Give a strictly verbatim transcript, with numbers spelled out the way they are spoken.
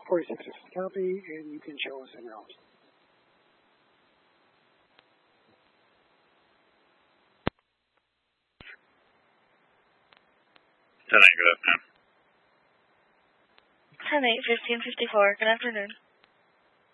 forty-six is copy, and you can show us en route. ten eight, good afternoon. ten eight, fifteen fifty-four, good afternoon.